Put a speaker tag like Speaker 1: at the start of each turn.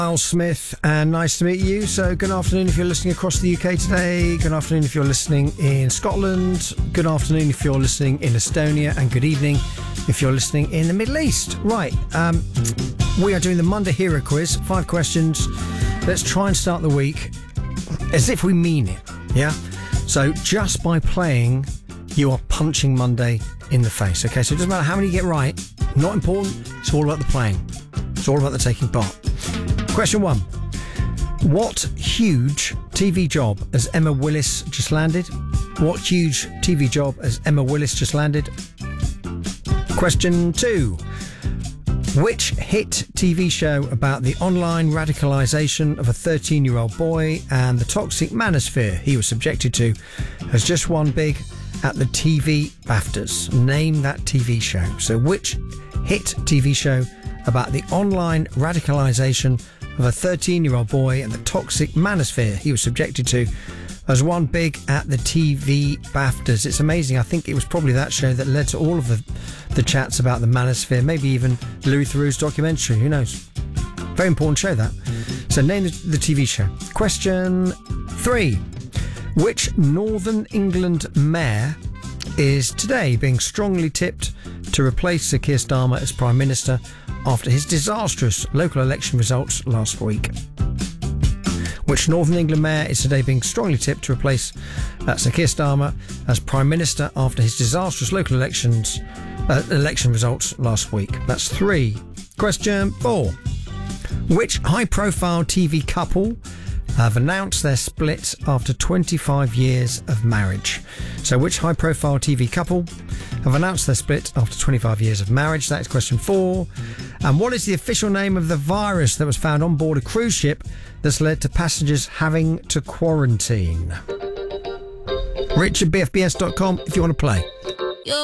Speaker 1: Miles Smith, and nice to meet you. So good afternoon if you're listening across the UK today, good afternoon if you're listening in Scotland, good afternoon if you're listening in Estonia, and good evening if you're listening in the Middle East. Right, we are doing the Monday Hero Quiz, 5 questions. Let's try and start the week as if we mean it, yeah? So just by playing, you are punching Monday in the face, okay? So it doesn't matter how many you get right, not important, it's all about the playing. It's all about the taking part. Question 1. What huge TV job has Emma Willis just landed? What huge TV job has Emma Willis just landed? Question 2. Which hit TV show about the online radicalisation of a 13-year-old boy and the toxic manosphere he was subjected to has just won big at the TV BAFTAs? Name that TV show. So which hit TV show about the online radicalisation of a 13-year-old boy and the toxic manosphere he was subjected to has won big at the TV BAFTAs? It's amazing. I think it was probably that show that led to all of the chats about the manosphere, maybe even Louis Theroux's documentary. Who knows? Very important show, that. So name the TV show. Question 3. Which Northern England mayor is today being strongly tipped to replace Sir Keir Starmer as Prime Minister after his disastrous local election results last week? Which Northern England mayor is today being strongly tipped to replace Sir Keir Starmer as Prime Minister after his disastrous local election results last week? That's 3. Question 4. Which high-profile TV couple have announced their split after 25 years of marriage? So which high-profile TV couple have announced their split after 25 years of marriage? That is question 4. And what is the official name of the virus that was found on board a cruise ship that's led to passengers having to quarantine? Rich at bfbs.com if you want to play.